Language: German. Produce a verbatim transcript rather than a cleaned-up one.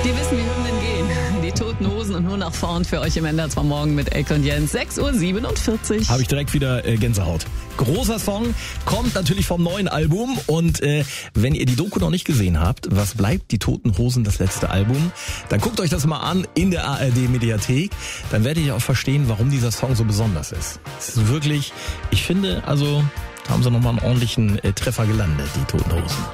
Die wissen, wie Hymnen gehen. Die Toten Hosen und nur nach vorn für euch im Ende. Zwar morgen mit Elke und Jens. sechs Uhr siebenundvierzig. Habe ich direkt wieder äh, Gänsehaut. Großer Song, kommt natürlich vom neuen Album. Und äh, wenn ihr die Doku noch nicht gesehen habt, was bleibt die Toten Hosen, das letzte Album, dann guckt euch das mal an in der A R D-Mediathek. Dann werdet ihr auch verstehen, warum dieser Song so besonders ist. Es ist wirklich, ich finde, also haben sie nochmal einen ordentlichen äh, Treffer gelandet, die Toten Hosen.